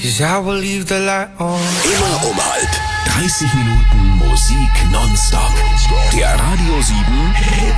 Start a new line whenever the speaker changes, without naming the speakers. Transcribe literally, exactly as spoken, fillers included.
'cause I will leave the light on.
Immer um halb. dreißig Minuten Musik nonstop. Der Radio sieben Hit